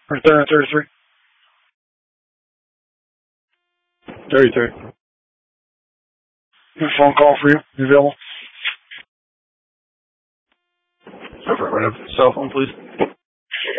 Right there at 33. 33. Good phone call for you. You available? Cell phone, please.